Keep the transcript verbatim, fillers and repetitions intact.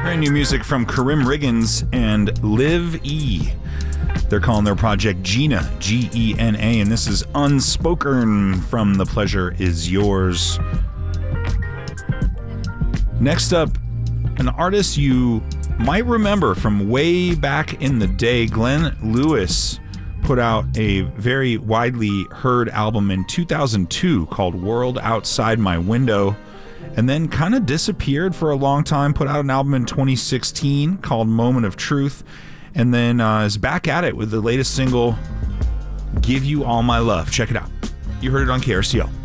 brand new music from Karim Riggins and Liv E. They're calling their project Gina, G E N A, and this is Unspoken from The Pleasure Is Yours. Next up, an artist you might remember from way back in the day. Glenn Lewis put out a very widely heard album in two thousand two called World Outside My Window, and then kind of disappeared for a long time. Put out an album in twenty sixteen called Moment of Truth, and then uh, is back at it with the latest single, Give You All My Love. Check it out. You heard it on K R C L.